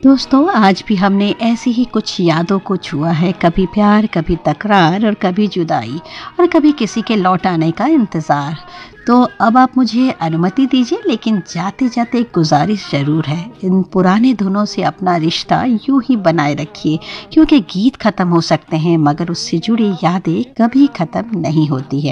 दोस्तों, आज भी हमने ऐसी ही कुछ यादों को छुआ है। कभी प्यार, कभी तकरार और कभी जुदाई और कभी किसी के लौट आने का इंतज़ार। तो अब आप मुझे अनुमति दीजिए, लेकिन जाते जाते एक गुजारिश ज़रूर है। इन पुराने धुनों से अपना रिश्ता यूं ही बनाए रखिए, क्योंकि गीत ख़त्म हो सकते हैं मगर उससे जुड़ी यादें कभी ख़त्म नहीं होती है।